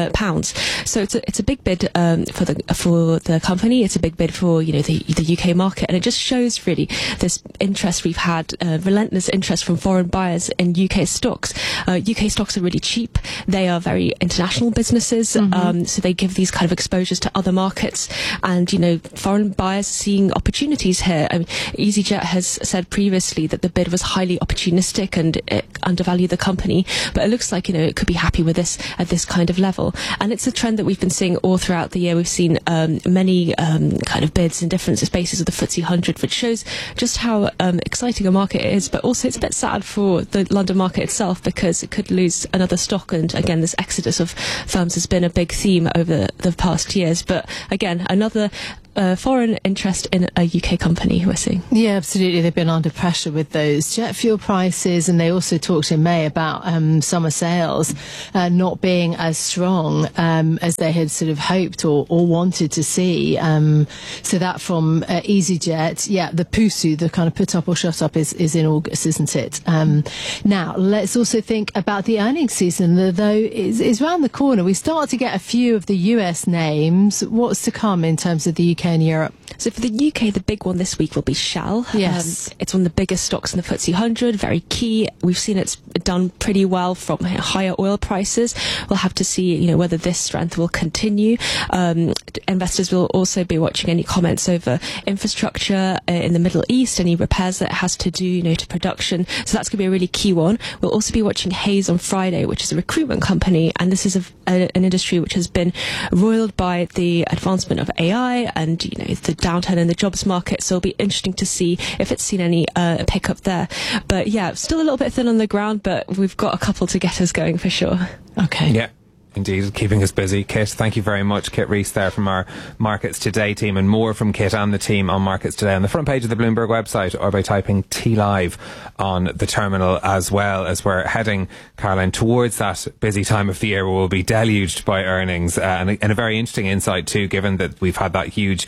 So, it's a big bid for the company. It's a big bid for the UK market, and it just shows really this interest we've had, relentless interest from foreign buyers in UK stocks. UK stocks are really cheap. They are very international businesses, so they give these kind of exposures to other markets, and foreign buyers seeing opportunities here. I mean, EasyJet has said previously that the bid was highly opportunistic and it undervalued the company, but it looks like it could be happy with this at this kind of level, and it's a trend that we've been seeing all throughout the year. We've seen many kind of bids in different spaces of the FTSE 100, which shows just how exciting a market it is, but also it's a bit sad for the London market itself because it could lose another stock, and again this exodus of firms has been a big theme over the past years. But again, another foreign interest in a UK company we're seeing. Yeah, absolutely. They've been under pressure with those jet fuel prices, and they also talked in May about summer sales not being as strong as they had sort of hoped or wanted to see. So that from EasyJet, the PUSU, the kind of put up or shut up, is in August, isn't it? Now, let's also think about the earnings season, though is round the corner. We start to get a few of the US names. What's to come in terms of the UK and Europe? So for the UK, the big one this week will be Shell. Yes. It's one of the biggest stocks in the FTSE 100, very key. We've seen it's done pretty well from higher oil prices. We'll have to see, whether this strength will continue. Investors will also be watching any comments over infrastructure in the Middle East, any repairs that it has to do, to production. So that's going to be a really key one. We'll also be watching Hays on Friday, which is a recruitment company, and this is an industry which has been roiled by the advancement of AI and the downturn in the jobs market, so it'll be interesting to see if it's seen any pickup there. But still a little bit thin on the ground, but we've got a couple to get us going for sure. Okay. Yeah. Indeed, keeping us busy. Kit, thank you very much. Kit Rees there from our Markets Today team, and more from Kit and the team on Markets Today on the front page of the Bloomberg website, or by typing TLive on the terminal, as well as we're heading, Caroline, towards that busy time of the year where we'll be deluged by earnings, and a very interesting insight too, given that we've had that huge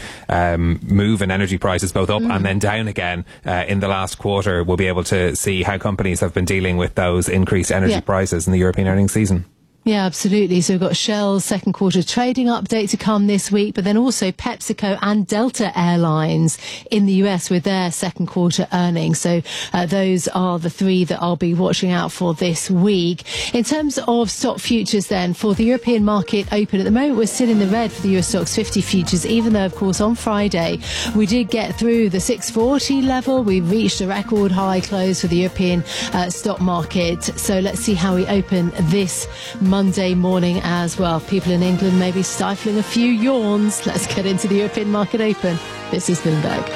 move in energy prices, both up and then down again in the last quarter. We'll be able to see how companies have been dealing with those increased energy prices in the European earnings season. Yeah, absolutely. So we've got Shell's second quarter trading update to come this week, but then also PepsiCo and Delta Airlines in the US with their second quarter earnings. So those are the three that I'll be watching out for this week. In terms of stock futures then, for the European market open, at the moment we're still in the red for the US Stocks 50 futures, even though, of course, on Friday we did get through the 640 level. We reached a record high close for the European stock market. So let's see how we open this Monday morning as well. People in England may be stifling a few yawns. Let's get into the European market open. This is Bloomberg.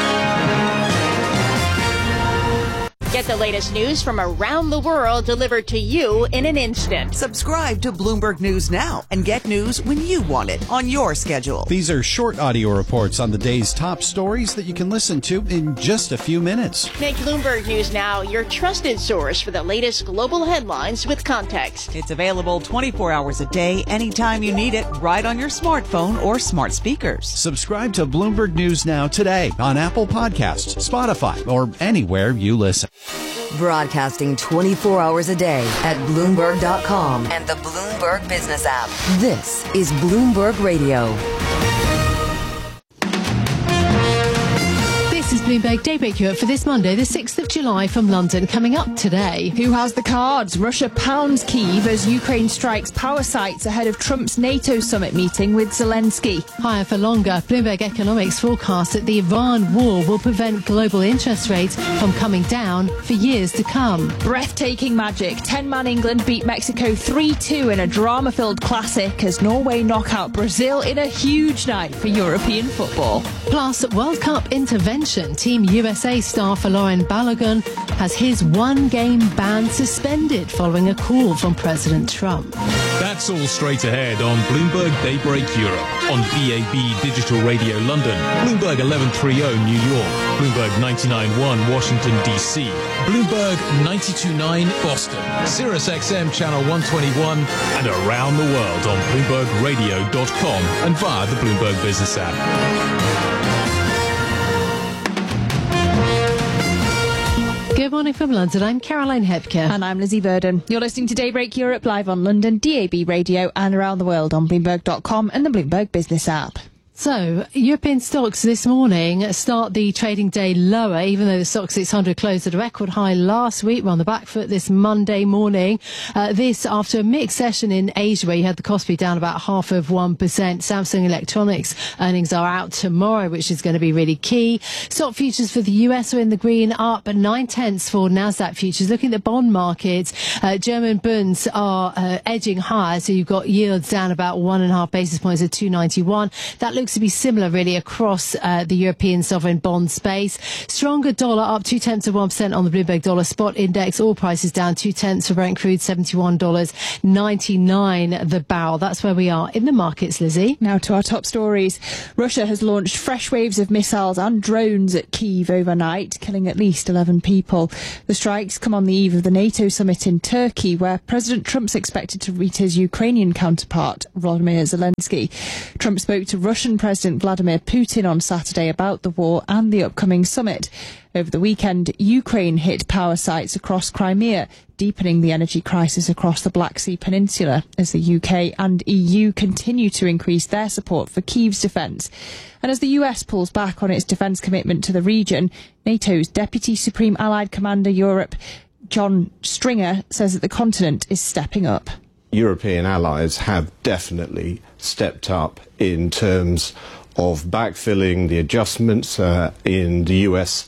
Get the latest news from around the world delivered to you in an instant. Subscribe to Bloomberg News now and get news when you want it on your schedule. These are short audio reports on the day's top stories that you can listen to in just a few minutes. Make Bloomberg News Now your trusted source for the latest global headlines with context. It's available 24 hours a day, anytime you need it, right on your smartphone or smart speakers. Subscribe to Bloomberg News Now today on Apple Podcasts, Spotify, or anywhere you listen. Broadcasting 24 hours a day at Bloomberg.com and the Bloomberg Business app. This is Bloomberg Radio. This is Bloomberg Daybreak Europe for this Monday, the 6th of July from London. Coming up today. Who has the cards? Russia pounds Kyiv as Ukraine strikes power sites ahead of Trump's NATO summit meeting with Zelensky. Higher for longer. Bloomberg Economics forecasts that the Iran war will prevent global interest rates from coming down for years to come. Breathtaking magic. 10-man England beat Mexico 3-2 in a drama-filled classic as Norway knock out Brazil in a huge night for European football. Plus, World Cup intervention. Team USA star Laurent Balogun has his one-game ban suspended following a call from President Trump. That's all straight ahead on Bloomberg Daybreak Europe, on DAB Digital Radio London, Bloomberg 1130 New York, Bloomberg 99.1 Washington DC, Bloomberg 92.9 Boston, Sirius XM Channel 121, and around the world on BloombergRadio.com and via the Bloomberg Business app. Good morning from London. I'm Caroline Hepker. And I'm Lizzie Burden. You're listening to Daybreak Europe live on London, DAB Radio, and around the world on Bloomberg.com and the Bloomberg Business app. So, European stocks this morning start the trading day lower, even though the Stoxx 600 closed at a record high last week. We're on the back foot this Monday morning. This after a mixed session in Asia, where you had the Kospi down about 0.5%. Samsung Electronics earnings are out tomorrow, which is going to be really key. Stock futures for the US are in the green, up 0.9 for Nasdaq futures. Looking at the bond markets, German bonds are edging higher, so you've got yields down about 1.5 basis points at 291. That looks to be similar really across the European sovereign bond space. Stronger dollar, up 0.2% on the Bloomberg Dollar Spot Index. Oil prices down 0.2 for Brent crude, $71.99 the barrel. That's where we are in the markets, Lizzie. Now to our top stories. Russia has launched fresh waves of missiles and drones at Kyiv overnight, killing at least 11 people. The strikes come on the eve of the NATO summit in Turkey, where President Trump's expected to meet his Ukrainian counterpart, Volodymyr Zelensky. Trump spoke to Russian President Vladimir Putin on Saturday about the war and the upcoming summit. Over the weekend, Ukraine hit power sites across Crimea, deepening the energy crisis across the Black Sea Peninsula as the UK and EU continue to increase their support for Kyiv's defence. And as the US pulls back on its defence commitment to the region, NATO's Deputy Supreme Allied Commander Europe, John Stringer, says that the continent is stepping up. European allies have definitely stepped up in terms of backfilling the adjustments in the US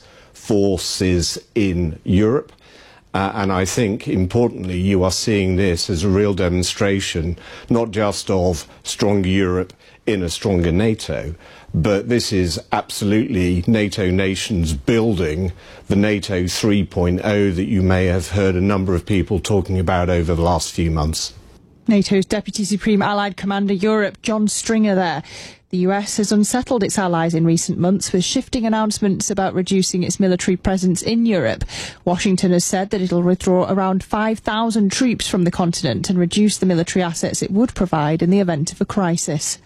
forces in Europe. And I think, importantly, you are seeing this as a real demonstration, not just of stronger Europe in a stronger NATO, but this is absolutely NATO nations building the NATO 3.0 that you may have heard a number of people talking about over the last few months. NATO's Deputy Supreme Allied Commander Europe, John Stringer there. The US has unsettled its allies in recent months with shifting announcements about reducing its military presence in Europe. Washington has said that it'll withdraw around 5,000 troops from the continent and reduce the military assets it would provide in the event of a crisis.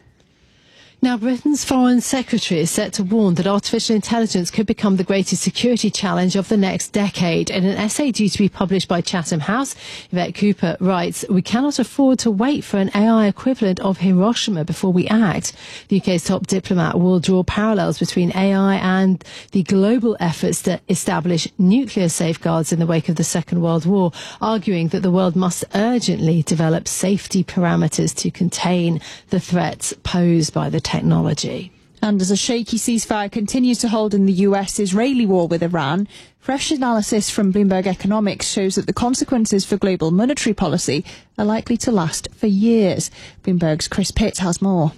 Now, Britain's Foreign Secretary is set to warn that artificial intelligence could become the greatest security challenge of the next decade. In an essay due to be published by Chatham House, Yvette Cooper writes, "We cannot afford to wait for an AI equivalent of Hiroshima before we act." The UK's top diplomat will draw parallels between AI and the global efforts to establish nuclear safeguards in the wake of the Second World War, arguing that the world must urgently develop safety parameters to contain the threats posed by the technology. And as a shaky ceasefire continues to hold in the US-Israeli war with Iran, fresh analysis from Bloomberg Economics shows that the consequences for global monetary policy are likely to last for years. Bloomberg's Chris Pitt has more.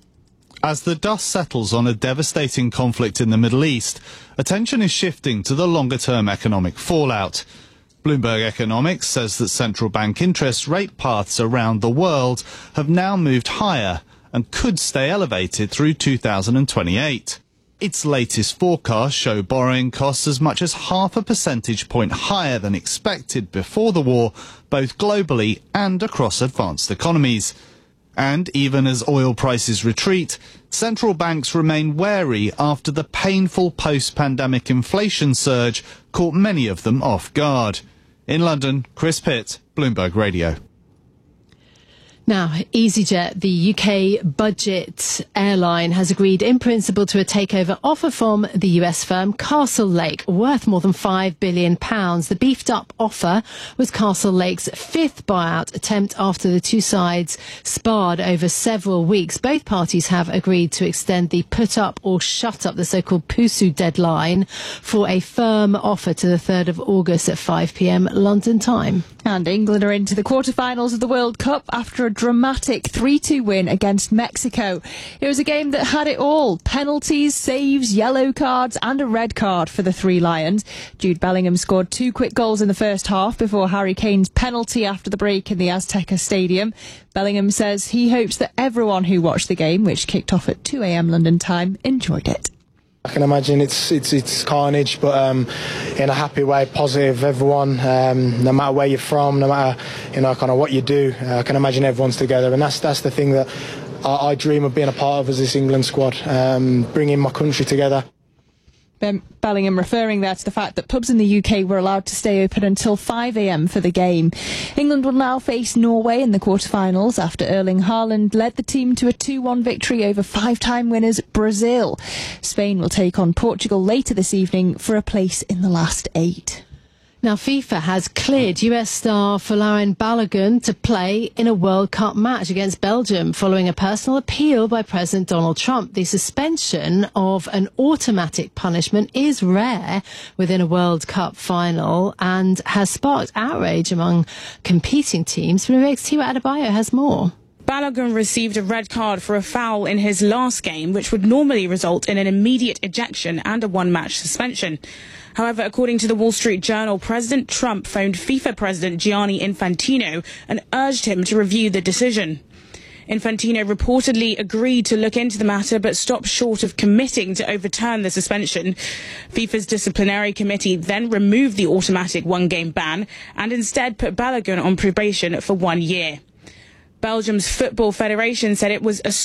As the dust settles on a devastating conflict in the Middle East, attention is shifting to the longer-term economic fallout. Bloomberg Economics says that central bank interest rate paths around the world have now moved higher and could stay elevated through 2028. Its latest forecasts show borrowing costs as much as 0.5 percentage point higher than expected before the war, both globally and across advanced economies. And even as oil prices retreat, central banks remain wary after the painful post-pandemic inflation surge caught many of them off guard. In London, Chris Pitt, Bloomberg Radio. Now, EasyJet, the UK budget airline, has agreed in principle to a takeover offer from the US firm Castlelake, worth more than £5 billion. The beefed-up offer was Castlelake's fifth buyout attempt after the two sides sparred over several weeks. Both parties have agreed to extend the put-up or shut-up, the so-called PUSU deadline, for a firm offer to the 3rd of August at 5 p.m. London time. And England are into the quarterfinals of the World Cup after a dramatic 3-2 win against Mexico. It was a game that had it all. Penalties, saves, yellow cards and a red card for the Three Lions. Jude Bellingham scored 2 quick goals in the first half before Harry Kane's penalty after the break in the Azteca Stadium. Bellingham says he hopes that everyone who watched the game, which kicked off at 2 a.m. London time, enjoyed it. I can imagine it's carnage, but in a happy way, positive. Everyone, no matter where you're from, no matter kind of what you do, I can imagine everyone's together, and that's the thing that I dream of being a part of as this England squad, bringing my country together. Bellingham referring there to the fact that pubs in the UK were allowed to stay open until 5 a.m. for the game. England will now face Norway in the quarterfinals after Erling Haaland led the team to a 2-1 victory over 5-time winners Brazil. Spain will take on Portugal later this evening for a place in the last 8. Now, FIFA has cleared US star Folarin Balogun to play in a World Cup match against Belgium following a personal appeal by President Donald Trump. The suspension of an automatic punishment is rare within a World Cup final and has sparked outrage among competing teams. Bloomberg's Tiwa Adebayo has more. Balogun received a red card for a foul in his last game, which would normally result in an immediate ejection and a one-match suspension. However, according to the Wall Street Journal, President Trump phoned FIFA President Gianni Infantino and urged him to review the decision. Infantino reportedly agreed to look into the matter but stopped short of committing to overturn the suspension. FIFA's disciplinary committee then removed the automatic one-game ban and instead put Balogun on probation for 1 year. Belgium's Football Federation said it was